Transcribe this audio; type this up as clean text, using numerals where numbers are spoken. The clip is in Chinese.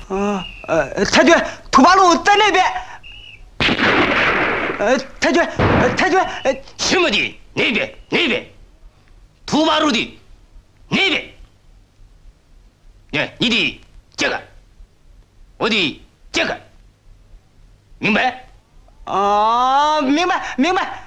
太君，土八路在那边。太君，太君， 什么的那边那边，土八路的那边。你的这个，我的这个，明白？ 明白明白。